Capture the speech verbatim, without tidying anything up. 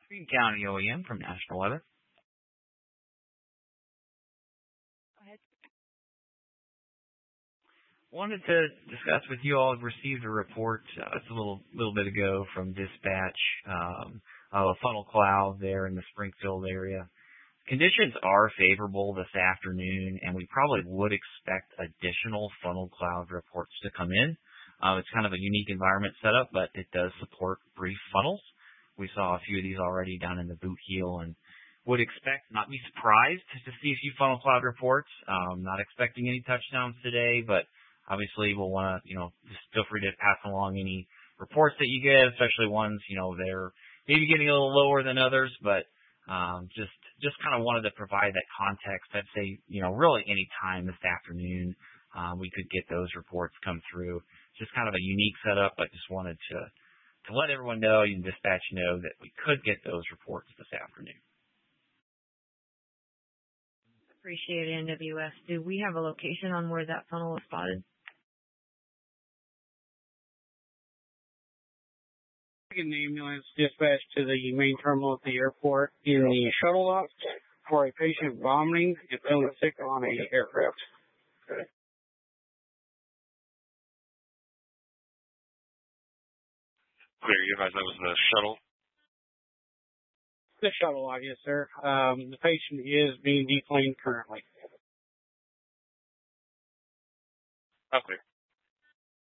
Green County O E M from National Weather. Go ahead. Wanted to discuss with you all. Received a report uh, a little little bit ago from dispatch um, of a funnel cloud there in the Springfield area. Conditions are favorable this afternoon, and we probably would expect additional funnel cloud reports to come in. Uh, it's kind of a unique environment setup, but it does support brief funnels. We saw a few of these already down in the Boot Heel, and would expect, not be surprised to see a few funnel cloud reports. Um, not expecting any touchdowns today, but obviously we'll want to, you know, just feel free to pass along any reports that you get, especially ones, you know, they're maybe getting a little lower than others, but um, just just kind of wanted to provide that context. I'd say, you know, really any time this afternoon um, we could get those reports come through. Just kind of a unique setup, but just wanted to, to let everyone know, you can dispatch know that we could get those reports this afternoon. Appreciate it, N W S. Do we have a location on where that funnel was spotted? An ambulance dispatched to the main terminal at the airport in the shuttle loft for a patient vomiting and feeling sick on a aircraft. Clear, you advise that was the shuttle? The shuttle loft, yes, sir. Um, the patient is being deplaned currently. Okay.